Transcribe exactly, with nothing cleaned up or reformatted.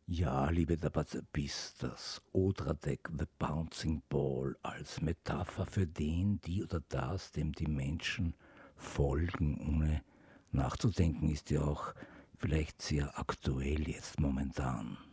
Ja, liebe Dabazabis, das Odra-Deck The Bouncing Ball als Metapher für den, die oder das, dem die Menschen folgen, ohne nachzudenken, ist ja auch vielleicht sehr aktuell jetzt momentan.